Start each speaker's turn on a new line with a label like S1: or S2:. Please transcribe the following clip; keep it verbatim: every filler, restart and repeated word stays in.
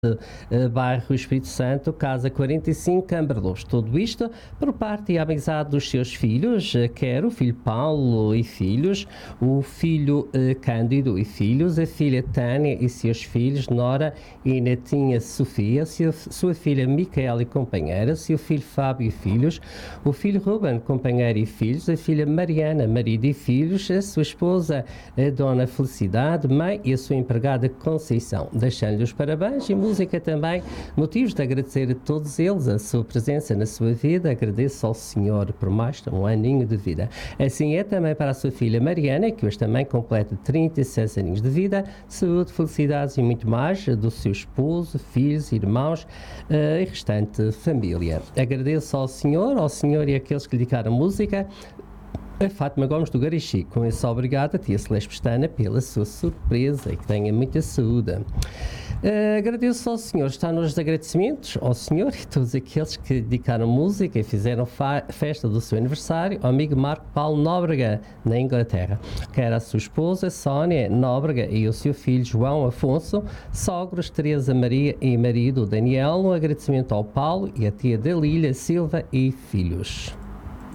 S1: Uh, bairro Espírito Santo, casa quarenta e cinco, Câmara de Lobos. Tudo isto por parte e amizade dos seus filhos, uh, quer o filho Paulo e filhos, o filho uh, Cândido e filhos, a filha Tânia e seus filhos, Nora e netinha Sofia, sua, sua filha Micaela e companheira, seu filho Fábio e filhos, o filho Ruben, companheiro e filhos, a filha Mariana, marido e filhos, a sua esposa, a dona Felicidade, mãe e a sua empregada Conceição. Deixando-lhe os parabéns e música também, motivos de agradecer a todos eles a sua presença na sua vida. Agradeço ao Senhor por mais um aninho de vida. Assim é também para a sua filha Mariana, que hoje também completa trinta e seis aninhos de vida, saúde, felicidades e muito mais, do seu esposo, filhos, irmãos uh, e restante família. Agradeço ao Senhor, ao Senhor e àqueles que lhe dedicaram música, a Fátima Gomes do Garixi. Com isso, obrigado a tia Celeste Pestana pela sua surpresa e que tenha muita saúde. Uh, agradeço ao Senhor, está nos agradecimentos ao Senhor e todos aqueles que dedicaram música e fizeram fa- festa do seu aniversário ao amigo Marco Paulo Nóbrega, na Inglaterra. Quer a sua esposa Sónia Nóbrega e o seu filho João Afonso, sogros Teresa Maria e marido Daniel. Um agradecimento ao Paulo e à tia Dalília Silva e filhos.